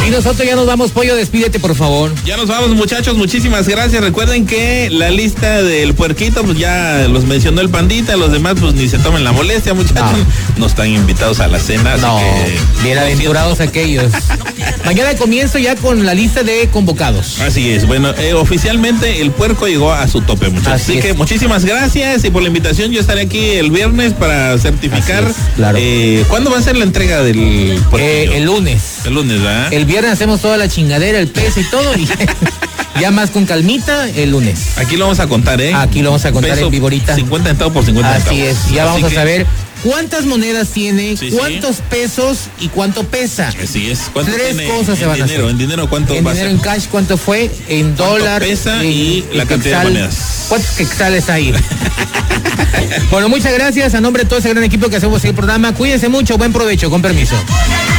Y nosotros ya nos vamos, Pollo, despídete, por favor. Ya nos vamos, muchachos, muchísimas gracias. Recuerden que la lista del puerquito, pues ya los mencionó el Pandita, los demás pues ni se tomen la molestia, muchachos. No están invitados a la cena, así que... Bienaventurados aquellos. Mañana comienzo ya con la lista de convocados. Así es, bueno, oficialmente el puerco llegó a su tope, muchachos. Así que muchísimas gracias y por la invitación. Yo estaré aquí el viernes para certificar. Claro. ¿Cuándo va a ser la entrega del puerquillo? El lunes. El lunes, ¿verdad? El viernes hacemos toda la chingadera, el peso y todo, y ya más con calmita el lunes. Aquí lo vamos a contar, ¿eh? Aquí lo vamos a contar en vivorita. 50 centavos por 50 centavos. Así es, ya vamos a saber cuántas monedas tiene, cuántos pesos y cuánto pesa. Así es. Tres cosas se van a hacer. En dinero, ¿cuánto en va a ser? En dinero, en cash, ¿cuánto fue? En dólar. Pesa y la cantidad de monedas. ¿Cuántos quetzales hay? Bueno, muchas gracias a nombre de todo ese gran equipo que hacemos el programa. Cuídense mucho, buen provecho, con permiso.